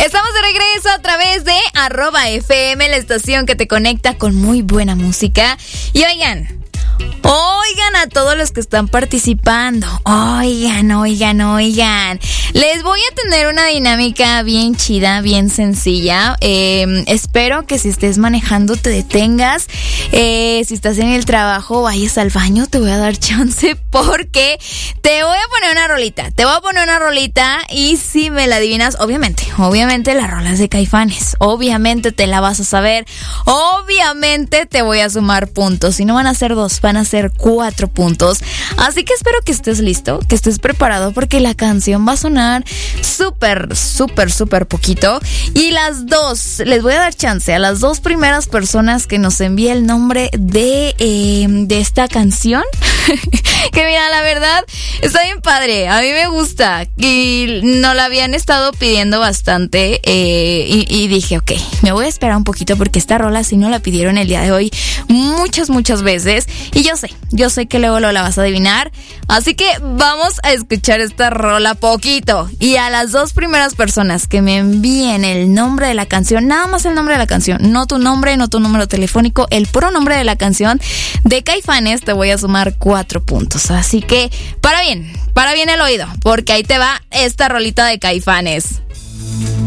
Estamos de regreso a través de @FM, la estación que te conecta con muy buena música. Y oigan a todos los que están participando. Oigan. Les voy a tener una dinámica bien chida, bien sencilla. Espero que si estés manejando te detengas. Si estás en el trabajo, vayas al baño. Te voy a dar chance porque te voy a poner una rolita. Y si me la adivinas, obviamente la rola es de Caifanes. Obviamente te la vas a saber. Obviamente te voy a sumar puntos. Y no van a ser 2, van a ser 4 puntos. Así que espero que estés listo, que estés preparado, porque la canción va a sonar súper poquito. Y les voy a dar chance a las 2 primeras personas que nos envíe el nombre de esta canción. Que mira, la verdad, está bien padre. A mí me gusta. Y nos la habían estado pidiendo bastante. Y dije, ok, me voy a esperar un poquito porque esta rola sí no la pidieron el día de hoy muchas veces. Y yo sé que luego la vas a adivinar. Así que vamos a escuchar esta rola poquito. Y a las 2 primeras personas que me envíen el nombre de la canción, nada más el nombre de la canción, no tu nombre, no tu número telefónico, el puro nombre de la canción de Caifanes, te voy a sumar 4 puntos. Así que para bien el oído, porque ahí te va esta rolita de Caifanes.